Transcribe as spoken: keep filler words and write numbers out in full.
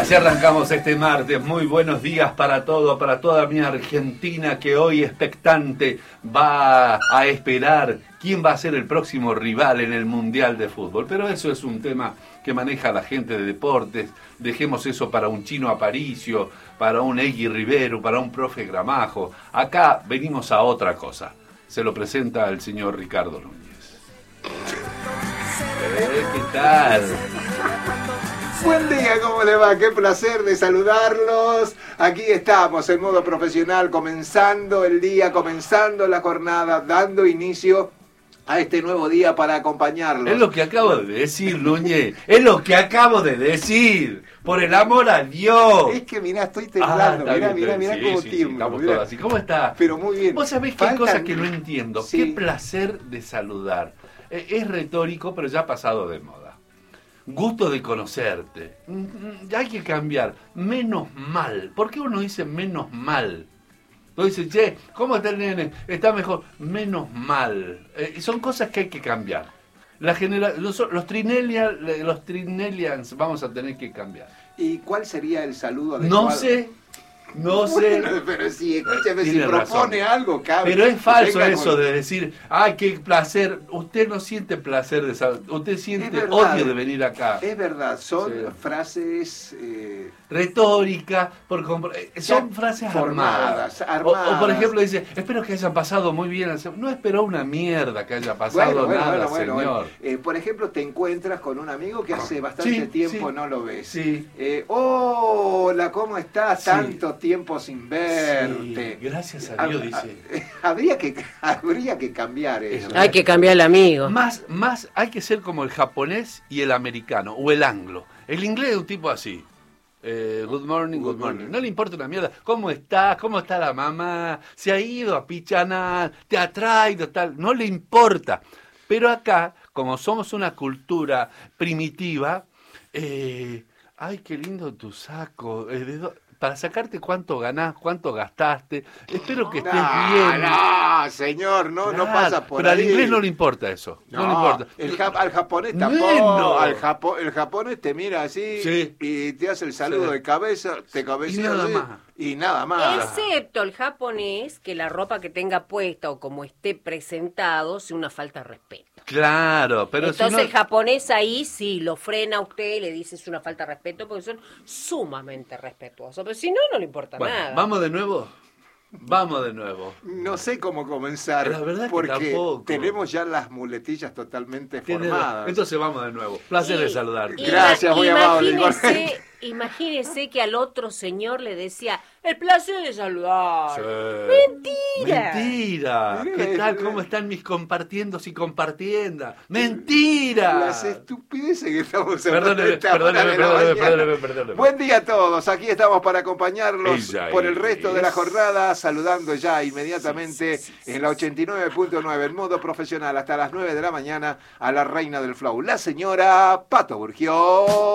Así arrancamos este martes. Muy buenos días para todo, para toda mi Argentina que hoy expectante va a esperar quién va a ser el próximo rival en el Mundial de Fútbol. Pero eso es un tema que maneja la gente de deportes. Dejemos eso para un Chino Aparicio, para un Egui Rivero, para un profe Gramajo. Acá venimos a otra cosa. Se lo presenta el señor Ricardo Núñez. Eh, ¿Qué tal? Buen día, ¿cómo le va? Qué placer de saludarlos. Aquí estamos en modo profesional, comenzando el día, comenzando la jornada, dando inicio a este nuevo día para acompañarlos. Es lo que acabo de decir, Núñez. Es lo que acabo de decir. Por el amor a Dios. Es que mirá, estoy temblando. Ah, mirá, bien, mirá, mirá sí, cómo sí, tiemblo. Sí, estamos mirá. todos así. ¿Cómo está? Pero muy bien. Vos sabés que hay Faltan... cosas que no entiendo. Sí. Qué placer de saludar. Eh, es retórico, pero ya ha pasado de moda. Gusto de conocerte. Ya hay que cambiar. Menos mal. ¿Por qué uno dice menos mal? Uno dice, che, ¿cómo está el nene? Está mejor. Menos mal. Eh, son cosas que hay que cambiar. La genera los, los, trinelians, los trinelians vamos a tener que cambiar. ¿Y cuál sería el saludo adecuado? No sé. No bueno, sé. pero si, escúchame, si Tiene propone razón. algo, cabe. Pero es falso Venga eso con... de decir, ay, qué placer. Usted no siente placer de salud, usted siente verdad, odio de venir acá. Es verdad, son Sí. frases... Eh... retórica, por son ya frases formadas, armadas. armadas. O, o por ejemplo dice, espero que hayan pasado muy bien. No esperó una mierda que haya pasado Bueno, bueno, nada, bueno, bueno, señor. bueno. Eh, por ejemplo, te encuentras con un amigo que hace bastante Sí, tiempo sí. no lo ves. Sí. Eh, hola, ¿cómo estás? Sí. Tanto tiempo sin verte. Sí, gracias a Dios, Hab- dice. Habría que, habría que cambiar eso. Es Hay que cambiar el amigo. Más, más hay que ser como el japonés y el americano, o el anglo. El inglés es un tipo así. Eh, good morning, good, Good morning. morning. No le importa una mierda. ¿Cómo está? ¿Cómo está la mamá? ¿Se ha ido a Pichaná? ¿Te ha traído tal? No le importa. Pero acá, como somos una cultura primitiva, eh, ay, qué lindo tu saco. Eh, ¿de dó- para sacarte cuánto ganás, cuánto gastaste. Espero que estés No, bien. no, señor, no, no Claro, pasa por pero ahí. al inglés no le importa eso. No, No, le importa. el jap- al japonés Menos. tampoco. Al japo- el japonés te mira así Sí. y te hace el saludo Sí. de cabeza, te cabecea Y nada así, más. y nada más. Excepto el japonés, que la ropa que tenga puesta o como esté presentado sea una falta de respeto. Claro, pero Entonces si no... el japonés ahí sí lo frena a usted y le dice es una falta de respeto porque son sumamente respetuosos. Pero si no, no le importa Bueno, nada. ¿vamos de nuevo? Vamos de nuevo. No sé cómo comenzar, La verdad que porque tampoco. tenemos ya las muletillas totalmente Tiene- formadas. Entonces vamos de nuevo. Placer de Y- saludarte. y- Gracias, muy amable, imagínese- igualmente. Imagínese que al otro señor le decía, el placer de saludar. Sí. Mentira. Mentira. Mira, ¿Qué tal? mira. ¿Cómo están mis compartiendos y compartiendas? Mentira. Las estupideces que estamos Perdóneme, hablando a esta hora perdóneme, de la perdóneme, mañana. perdóneme, perdóneme. Buen día a todos, aquí estamos para acompañarlos Ella por el resto de la es- jornada, saludando ya inmediatamente Sí, sí, sí, en la ochenta y nueve punto nueve, en modo profesional, hasta las nueve de la mañana, a la reina del flow, la señora Pato Burgió.